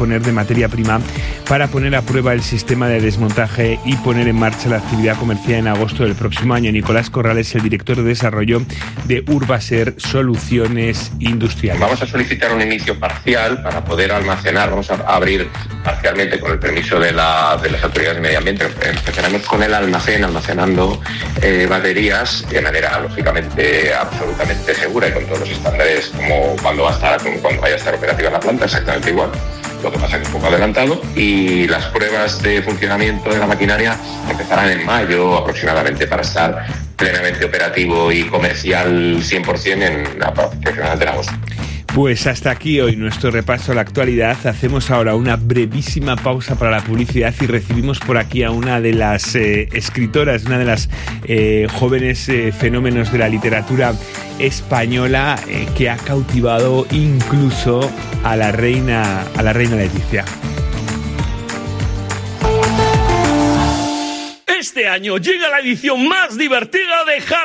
disponer de materia prima para poner a prueba el sistema de desmontaje y poner en marcha la actividad comercial en agosto del próximo año. Nicolás Corrales, el director de desarrollo de Urbaser Soluciones Industriales. Vamos a solicitar un inicio parcial para poder almacenar, vamos a abrir parcialmente con el permiso de las autoridades de medio ambiente. Empezaremos con el almacenando baterías de manera lógicamente absolutamente segura y con todos los estándares como cuando vaya a estar operativa la planta, exactamente igual. Lo que pasa es que un poco adelantado, y las pruebas de funcionamiento de la maquinaria empezarán en mayo aproximadamente para estar plenamente operativo y comercial 100% aproximadamente en agosto. Pues hasta aquí hoy nuestro repaso a la actualidad. Hacemos ahora una brevísima pausa para la publicidad y recibimos por aquí a una de las escritoras, una de las jóvenes fenómenos de la literatura española que ha cautivado incluso a la reina Leticia. Este año llega la edición más divertida de Halloween.